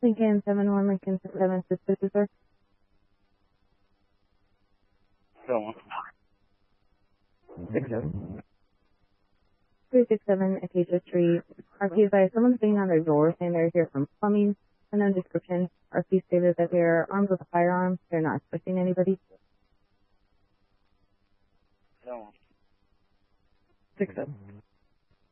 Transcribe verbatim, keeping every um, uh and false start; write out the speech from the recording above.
Lincoln seven one Lincoln six seven six fifty sir. Go on. Six seven. three six seven Acacia Street. R P advised someone's being on their door saying they're here from plumbing. Unknown description. R P stated that they're armed with a firearm. They're not expecting anybody. Go on. Six seven.